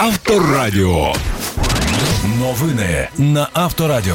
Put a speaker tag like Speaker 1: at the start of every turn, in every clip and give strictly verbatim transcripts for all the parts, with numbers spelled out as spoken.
Speaker 1: Авторадіо. Новини на Авторадіо.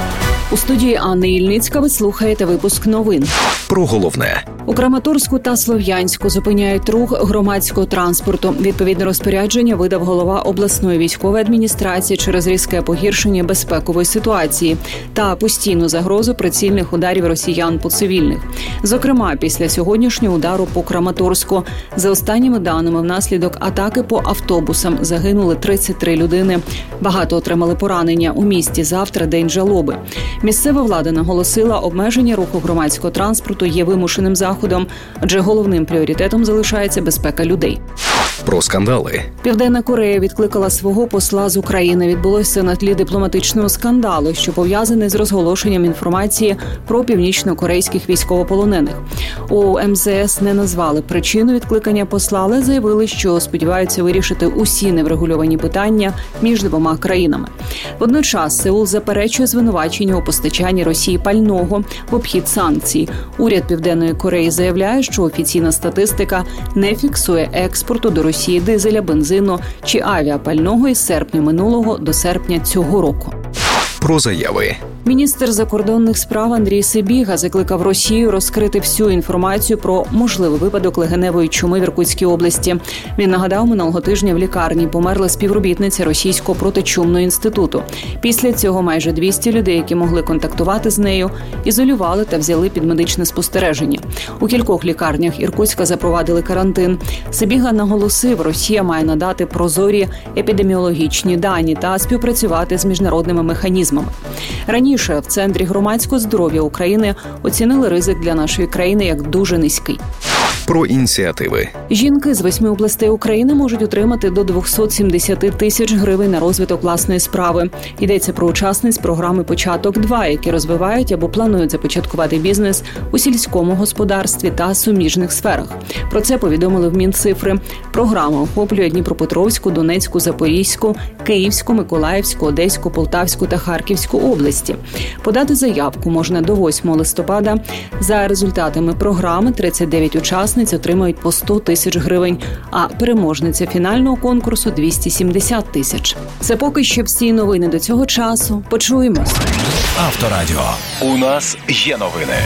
Speaker 2: У студії Анни Ільницька ви слухаєте випуск новин.
Speaker 3: Про головне.
Speaker 2: У Краматорську та Слов'янську зупиняють рух громадського транспорту. Відповідне розпорядження видав голова обласної військової адміністрації через різке погіршення безпекової ситуації та постійну загрозу прицільних ударів росіян по цивільних. Зокрема, після сьогоднішнього удару по Краматорську. За останніми даними, внаслідок атаки по автобусам загинули тридцять три людини. Багато отримали поранення. У місті завтра день жалоби. Місцева влада наголосила, обмеження руху громадського транспорту є вимушеним заходом, адже головним пріоритетом залишається безпека людей.
Speaker 3: Про скандали.
Speaker 2: Південна Корея відкликала свого посла з України. Відбулося на тлі дипломатичного скандалу, що пов'язаний з розголошенням інформації про північно-корейських військовополонених. У ем зе ес не назвали причину відкликання посла, але заявили, що сподіваються вирішити усі неврегульовані питання між двома країнами. Водночас Сеул заперечує звинувачення у постачанні Росії пального в обхід санкцій. Уряд Південної Кореї заявляє, що офіційна статистика не фіксує експорту до Росії дизеля, бензину чи авіапального із серпня минулого до серпня цього року.
Speaker 3: Про заяви.
Speaker 2: Міністр закордонних справ Андрій Сибіга закликав Росію розкрити всю інформацію про можливий випадок легеневої чуми в Іркутській області. Він нагадав, минулого тижня в лікарні померла співробітниця Російського протичумного інституту. Після цього майже двісті людей, які могли контактувати з нею, ізолювали та взяли під медичне спостереження. У кількох лікарнях Іркутська запровадили карантин. Сибіга наголосив, Росія має надати прозорі епідеміологічні дані та співпрацювати з міжнародними механізмами. Раніше в Центрі громадського здоров'я України оцінили ризик для нашої країни як дуже низький.
Speaker 3: Про ініціативи.
Speaker 2: Жінки з восьми областей України можуть отримати до двісті сімдесят тисяч гривень на розвиток власної справи. Йдеться про учасниць програми «Початок-два», які розвивають або планують започаткувати бізнес у сільському господарстві та суміжних сферах. Про це повідомили в Мінцифри. Програма охоплює Дніпропетровську, Донецьку, Запорізьку, Київську, Миколаївську, Одеську, Полтавську та Харківську області. Подати заявку можна до восьмого листопада. За результатами програми тридцять дев'ять учасниць отримають по сто тисяч гривень, а переможниця фінального конкурсу – двісті сімдесят тисяч. Це поки що всі новини до цього часу. Почуємось.
Speaker 1: Авторадіо. У нас є новини.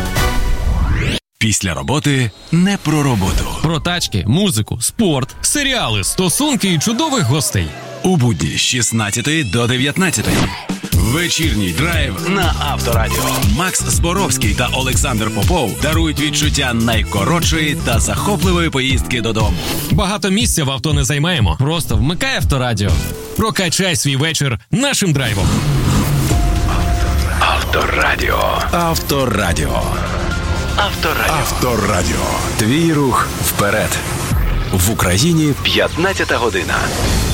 Speaker 1: Після роботи не про роботу.
Speaker 4: Про тачки, музику, спорт, серіали, стосунки і чудових гостей.
Speaker 1: У будні з шістнадцятої до дев'ятнадцятої. Вечірній драйв на Авторадіо. Макс Зборовський та Олександр Попов дарують відчуття найкоротшої та захопливої поїздки додому.
Speaker 4: Багато місця в авто не займаємо. Просто вмикай Авторадіо. Прокачай свій вечір нашим драйвом.
Speaker 1: Авторадіо. Авторадіо. Авторадіо. Авторадіо. Твій рух вперед. В Україні п'ятнадцята година.